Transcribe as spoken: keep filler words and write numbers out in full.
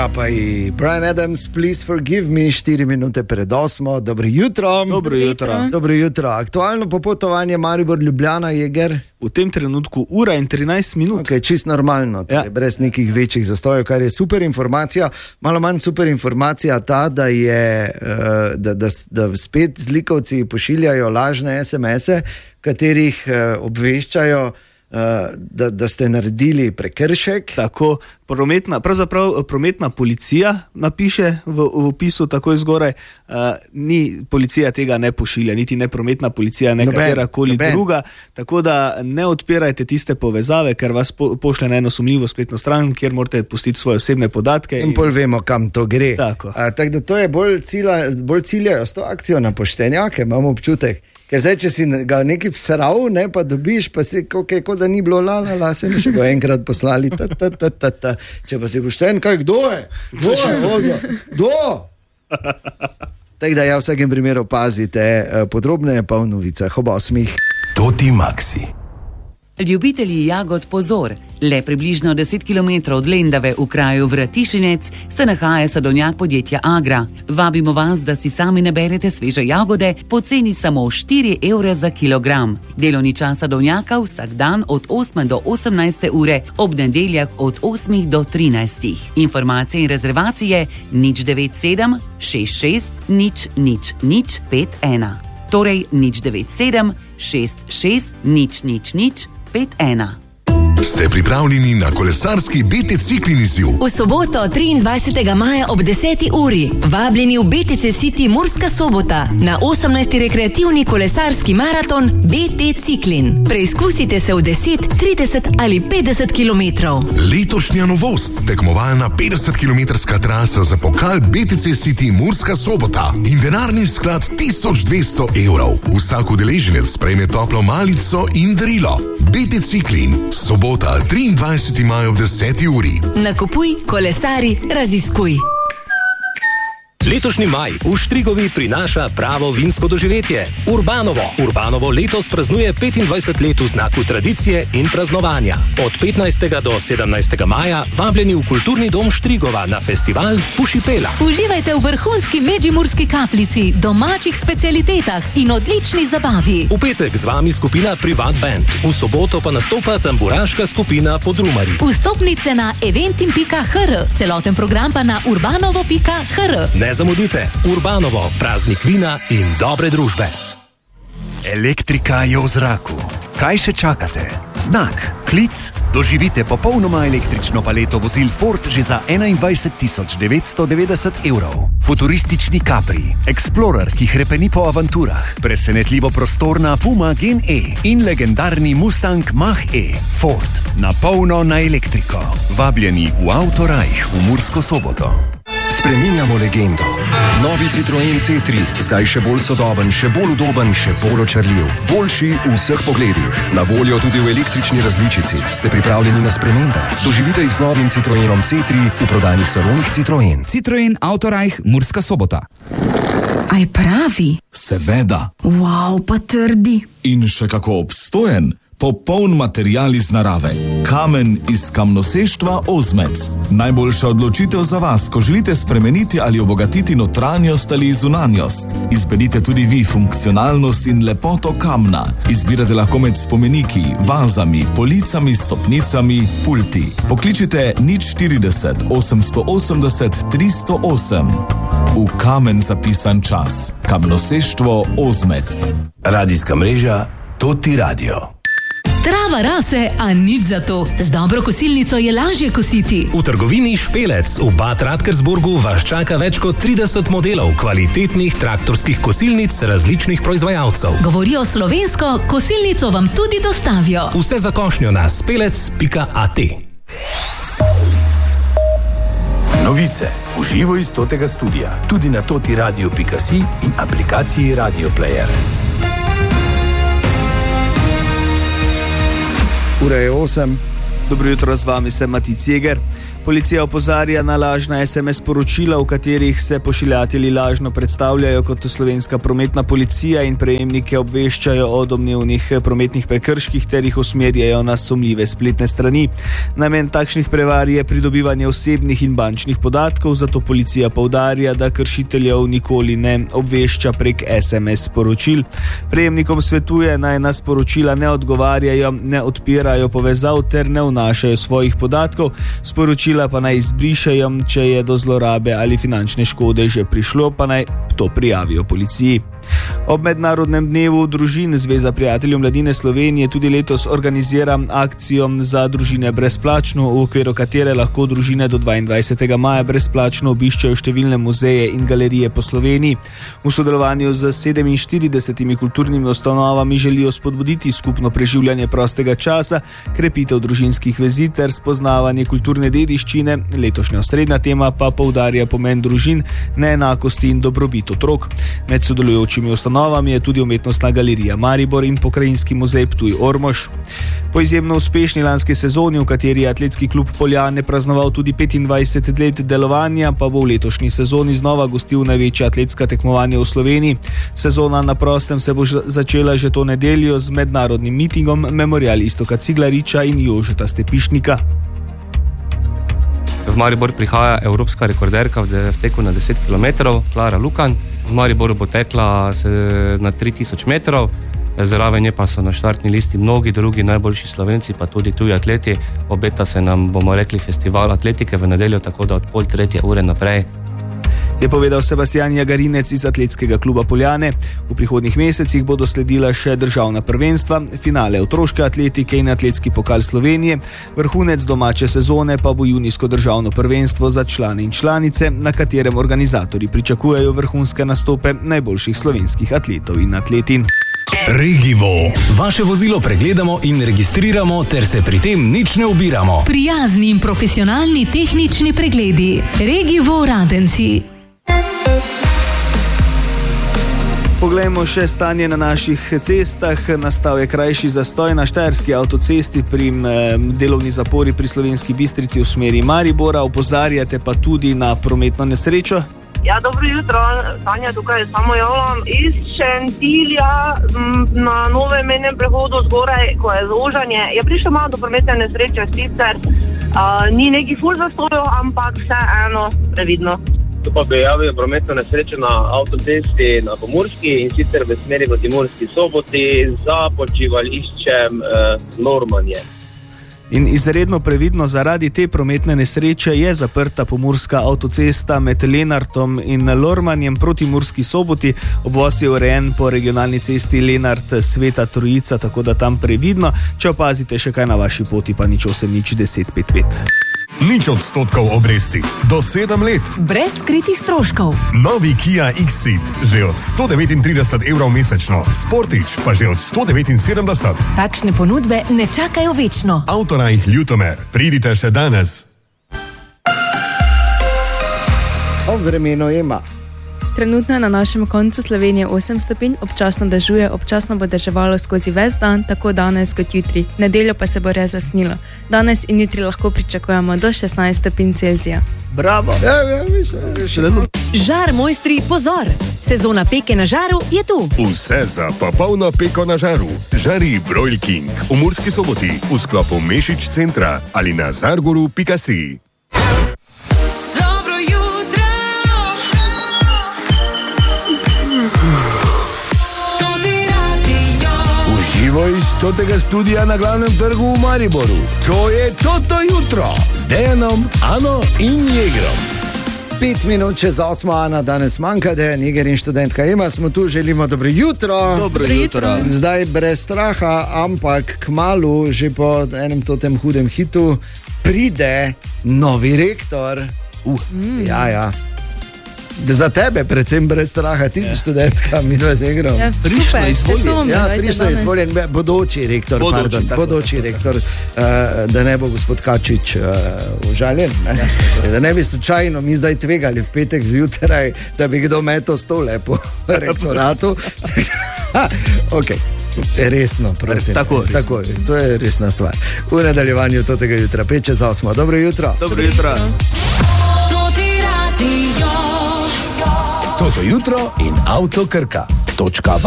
Ja, pa i Bryan Adams, Please Forgive Me, štiri minute pred osmo. Dobro jutro. Dobro jutro. Dobro jutro. Aktualno popotovanje Maribor-Ljubljana, Jeger? V tem trenutku ura in trinajst minut. Ok, čist normalno, torej, ja. Brez nekih večjih zastojev, kar je super informacija. Malo manj super informacija ta, da, je, da, da, da spet zlikovci pošiljajo lažne es em ese, v katerih obveščajo, Da, da ste naredili prekršek. Tako, prometna, pravzaprav prometna policija napiše v, v opisu takoj zgoraj, uh, ni policija tega ne pošilja, niti ne prometna policija, ne katerakoli druga, tako da ne odpirajte tiste povezave, ker vas po, pošle na eno sumljivo spletno stran, kjer morate pustiti svoje osebne podatke. In, in bolj vemo, kam to gre. Tako. A, tak da to je bolj, cilja, bolj ciljajo s to akcijo na poštenjake, imamo občutek. Ker zdaj, če si ga nekaj vsral, ne, pa dobiš, pa si, okay, kot da ni bilo la, la, la, se mi še ga enkrat poslali, ta, ta, ta, ta, ta. Če pa si pošten, kaj, kdo je? Kdo je? Kdo? Kdo? Tako da ja, v vsakem primeru pazite, podrobneje pa v novicah ob osmih. Toti Maxi. Ljubitelji jagod pozor, le približno deset kilometrov od Lendave v kraju Vratišinec se nahaja sadovnjak podjetja Agra. Vabimo vas, da si sami naberete sveže jagode po ceni samo štiri evre za kilogram. Delovni čas sadovnjaka vsak dan od osme do osemnajste ure, ob nedeljah od osmih do trinajstih. Informacije in rezervacije nič devet sedem šest šest nič nič nič pet ena. Torej nič devet sedem šest šest nič nič nič pet ena. Ste pripravljeni na kolesarski bé té Ciklin izziv? V soboto triindvajsetega maja ob deseti uri vabljeni v bé té cé City Murska Sobota na osemnajsti rekreativni kolesarski maraton bé té Ciklin. Preizkusite se v deset, trideset ali petdeset kilometrov. Letošnja novost, tekmovalna petdesetkilometrska trasa za pokal bé té cé City Murska Sobota in denarni sklad tisoč dvesto evrov. Vsak udeleženec prejme toplo malico in darilo. bé té Ciklin, sobota triindvajseti maj ob deseti uri. Nakupuj, kolesari, raziskuj. Letošnji maj v Štrigovi prinaša pravo vinsko doživetje. Urbanovo. Urbanovo letos praznuje petindvajset let v znaku tradicije in praznovanja. Od petnajstega do sedemnajstega maja vabljeni v Kulturni dom Štrigova na festival Pušipela. Uživajte v vrhunski medžimurski kapljici, domačih specialitetah in odlični zabavi. V petek z vami skupina Privat Band. V soboto pa nastopa tamburaška skupina Podrumari. Vstopnice na eventim pika hr, celoten program pa na urbanovo pika hr. Ne zamudite, Urbanovo, praznik vina in dobre družbe. Elektrika je v zraku. Kaj še čakate? Znak, klic, doživite popolnoma električno paleto vozil Ford že za enaindvajset tisoč devetsto devetdeset evrov. Futuristični Capri, Explorer, ki hrepeni po avanturah, presenetljivo prostorna Puma Gen E in legendarni Mustang Mach-E. Ford, na polno na elektriko. Vabljeni v Autorajh v Mursko Soboto. Spreminjamo legendo. Novi Citroen C tri, zdaj še bolj sodoben, še bolj udoben, še bolj očarljiv. Boljši v vseh pogledih. Na voljo tudi v električni različici. Ste pripravljeni na spremembe? Doživite jih z novim Citroenom C tri v prodajnih salonih Citroen. Citroen Autorajh, Murska Sobota. Aj pravi? Seveda. Wow, pa trdi. In še kako obstojen. Popoln material iz narave. Kamen iz kamnoseštva Ozmec. Najboljša odločitev za vas, ko želite spremeniti ali obogatiti notranjost ali zunanjost. Izberite tudi vi funkcionalnost in lepoto kamna. Izbirate lahko med spomeniki, vazami, policami, stopnicami, pulti. Pokličite nič štirideset osemsto osemdeset tristo osem. V kamen zapisan čas. Kamnoseštvo Ozmec. Radijska mreža Toti Radio. Trava rase, a nič za to. Z dobro kosilnico je lažje kositi. V trgovini Špelec v Bad Radkersburgu vas čaka več kot trideset modelov kvalitetnih traktorskih kosilnic različnih proizvajalcev. Govorijo slovensko, kosilnico vam tudi dostavijo. Vse za košnjo na spelec pika a t. Novice v živo iz Totega studia, tudi na totiradio pika si in aplikaciji Radio Player. Ura je osem. Dobro jutro, z vami sem Matic Jeger. Policija opozarja na lažna es em es sporočila, v katerih se pošiljatelji lažno predstavljajo kot slovenska prometna policija in prejemnike obveščajo o domnevnih prometnih prekrških ter jih usmerjajo na sumljive spletne strani. Namen takšnih prevar je pridobivanje osebnih in bančnih podatkov, zato policija poudarja, da kršiteljev nikoli ne obvešča prek es em es sporočil. Prejemnikom svetuje, naj na sporočila ne odgovarjajo, ne odpirajo povezav ter ne vnašajo svojih podatkov, sporočila pa naj izbrišajo, če je do zlorabe ali finančne škode že prišlo, pa naj to prijavijo policiji. Ob mednarodnem dnevu družin Zveza prijateljev mladine Slovenije tudi letos organizira akcijo za družine brezplačno, v okviru katere lahko družine do dvaindvajsetega maja brezplačno obiščajo številne muzeje in galerije po Sloveniji. V sodelovanju z sedeminštiridesetimi kulturnimi ustanovami želijo spodbuditi skupno preživljanje prostega časa, krepitev družinskih vezi ter spoznavanje kulturne dediščine. Letošnja osrednja tema pa poudarja pomen družin, neenakosti in dobrobit otrok. Med sodelujočimi ustanovami je tudi umetnostna galerija Maribor in pokrajinski muzej Ptuj-Ormož. Po izjemno uspešni lanski sezoni, v kateri je atletski klub Poljane praznoval tudi petindvajset let delovanja, pa bo v letošnji sezoni znova gostil največja atletska tekmovanja v Sloveniji. Sezona na prostem se bo začela že to nedeljo z mednarodnim mitingom Memorial Iztoka Ciglariča in Jožeta Stepišnika. V Maribor prihaja evropska rekorderka v teku na deset kilometrov, Klara Lukan. V Mariboru bo tekla na tri tisoč metrov, zraven je pa so na štartni listi mnogi drugi najboljši Slovenci, pa tudi tuji atleti. Obeta se nam, bomo rekli, festival atletike v nedeljo, tako da od pol tretje ure naprej. Je povedal Sebastian Jagarinec iz atletskega kluba Poljane. V prihodnjih mesecih bodo sledila še državna prvenstva, finale otroške atletike in atletski pokal Slovenije. Vrhunec domače sezone pa bo junijsko državno prvenstvo za člane in članice, na katerem organizatorji pričakujejo vrhunske nastope najboljših slovenskih atletov in atletin. Regivo. Vaše vozilo pregledamo in registriramo ter se pri tem nič ne ubiramo. Prijazni in profesionalni tehnični pregledi. Regivo Radenci. Poglejmo še stanje na naših cestah. Nastal je krajši zastoj na štajerski avtocesti pri eh, delovni zapori pri Slovenski Bistrici v smeri Maribora. Opozarjate pa tudi na prometno nesrečo. Ja, dobro jutro, Tanja tukaj samo javljam. Iz Šentilja na novem mejnem prehodu zgoraj, ko je zožanje, je prišlo malo do prometne nesreče, sicer uh, ni neki ful zastojev, ampak vseeno previdno. Tu pa bi javil prometno nesrečo na avtocesti na Pomurski in sicer v smeri proti Murski Soboti za počivališčem eh, Lormanje. In izredno previdno zaradi te prometne nesreče je zaprta pomurska avtocesta med Lenartom in Lormanjem proti Murski Soboti. Obvoz je urejen po regionalni cesti Lenart Sveta Trojica, tako da tam previdno. Če opazite še kaj na vaši poti, pa nič osem nič deset pet pet. Nič odstotkov obresti, do sedem let. Brez skritih stroškov. Novi Kia X-Ceed, že od sto devetintrideset evrov mesečno. Sportič pa že od sto devetinsedemdeset. Takšne ponudbe ne čakajo večno. Autorajh Ljutomer, pridite še danes. O vremenu ima. Trenutno je na našem koncu Slovenije osem stopinj, občasno dežuje, občasno bo deževalo skozi ves dan, tako danes kot jutri. Nedeljo pa se bo res zasnilo. Danes in jutri lahko pričakujemo do šestnajst stopinj Celzija. Bravo! Ja, ja, viš, viš, Žar mojstri, pozor! Sezona peke na žaru je tu. Vse za popolno peko na žaru. Žari Broil King v Murski Soboti v sklopu Mešič centra ali na zargoru pika si. Živo iz stotega studija na glavnem trgu v Mariboru. To je Toto jutro z Dejanom, Ano in Jegrom. Pet minut čez osmo, Ana danes manjka, Dejan, Jeger in študentka Ema smo tu, želimo dobro jutro. Dobro jutro. Zdaj brez straha, ampak kmalu, že po enem totem hudem hitu, pride novi rektor. Uh, mm. Ja, ja. Za tebe, predvsem brez straha, ti si študentka, mi dva z Egrom. Ja, Prišla izvoljen. Ja, prišla izvoljen, bodoči rektor, bodoči, pardon, tako, bodoči tako, rektor, uh, da ne bo gospod Kačič uh, užaljen, ne? Ja. Da ne bi slučajno mi zdaj tvegali v petek zjutraj, da bi kdo metal stole po rektoratu. Ok. Resno, prosim. Tako, resno. Tako, to je resna stvar. V nadaljevanju tega jutra, pet čez osmo. Dobro jutro. Dobro jutro. Toto jutro in Avto Krka. Točka.